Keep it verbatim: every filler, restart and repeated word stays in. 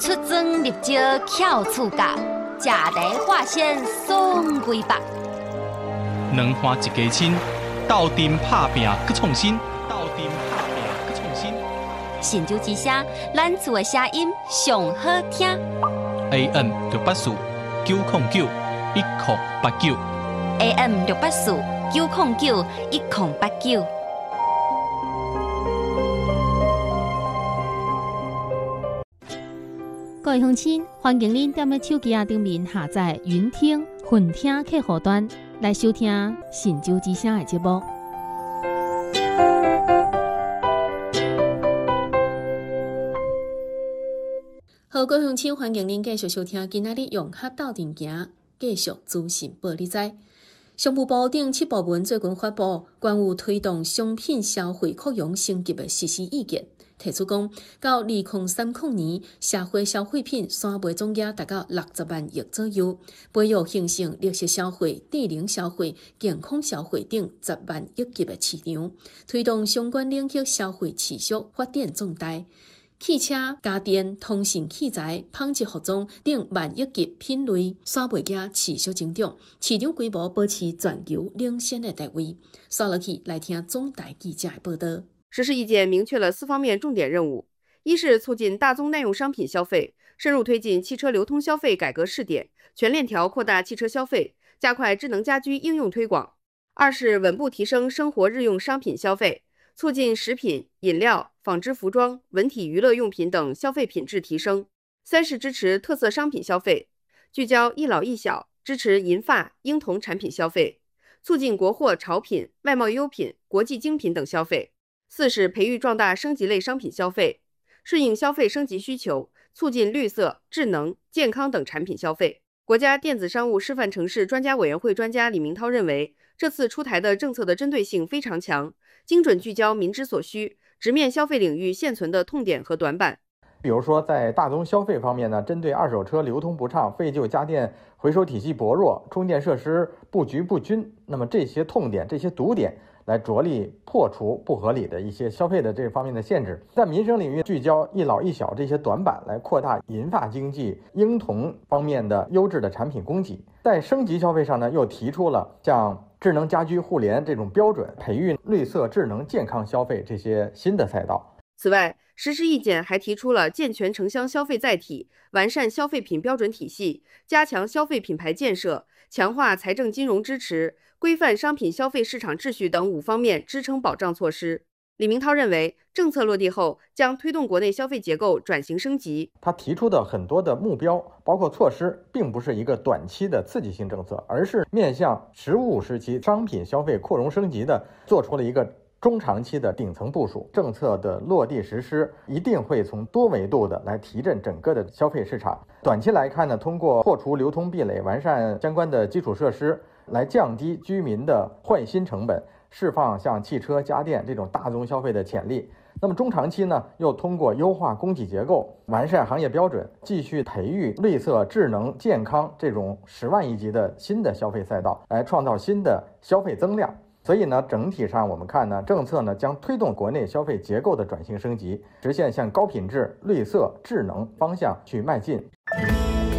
出征入招巧处教，食题化身双规白。 两花一家亲，斗阵拍拼去创新，斗阵拍拼去创新。 神州之声，咱厝的声音上好听。 A M 六八四九零九一零八九。 A M 六八四九零九一零八九。 各位乡亲，欢迎您踮咧手机啊顶面下载云听、混听客户端来收听神州之声的节目。好，各位乡亲，欢迎您继续收听今仔日融合斗阵行，继续资讯报你知。商务部顶七部门最近发布关于推动商品消费扩容升级的实施意见。提出讲，到二零三零年，社会消费品散卖总额达到六十万亿左右，培育形成绿色消费、智能消费、健康消费等十万亿级的市场，推动相关领域消费持续发展壮大。汽车、家电、通讯器材、纺织服装等万亿级品类散卖额持续增长，市场规模保持全球领先的地位。刷落去来听总台记者的报道。 实施意见明确了四方面重点任务：一是促进大宗耐用商品消费，深入推进汽车流通消费改革试点，全链条扩大汽车消费，加快智能家居应用推广；二是稳步提升生活日用商品消费，促进食品、饮料、纺织服装、文体娱乐用品等消费品质提升；三是支持特色商品消费，聚焦一老一小，支持银发、婴童产品消费，促进国货潮品、外贸优品、国际精品等消费；四是培育壮大升级类商品消费，顺应消费升级需求，促进绿色、智能、健康等产品消费。国家电子商务示范城市专家委员会专家李明涛认为，这次出台的政策的针对性非常强，精准聚焦民之所需，直面消费领域现存的痛点和短板。 比如说，在大宗消费方面呢，针对二手车流通不畅、废旧家电回收体系薄弱、充电设施布局不均，那么这些痛点、这些堵点，来着力破除不合理的一些消费的这方面的限制。在民生领域聚焦一老一小这些短板，来扩大银发经济、婴童方面的优质的产品供给。在升级消费上呢，又提出了像智能家居互联这种标准，培育绿色、智能、健康消费这些新的赛道。 此外，实施意见还提出了健全城乡消费载体，完善消费品标准体系，加强消费品牌建设，强化财政金融支持，规范商品消费市场秩序等五方面支撑保障措施。李明涛认为，政策落地后将推动国内消费结构转型升级。 他提出的很多的目标，包括措施，并不是一个短期的刺激性政策，而是面向十五时期商品消费扩容升级的，做出了一个中长期的顶层部署。政策的落地实施一定会从多维度的来提振整个的消费市场。短期来看呢，通过破除流通壁垒，完善相关的基础设施，来降低居民的换新成本，释放像汽车、家电这种大宗消费的潜力。那么中长期呢，又通过优化供给结构，完善行业标准，继续培育绿色、智能、健康这种十万亿级的新的消费赛道，来创造新的消费增量。所以呢，整体上我们看呢，政策呢将推动国内消费结构的转型升级，实现向高品质、绿色、智能方向去迈进。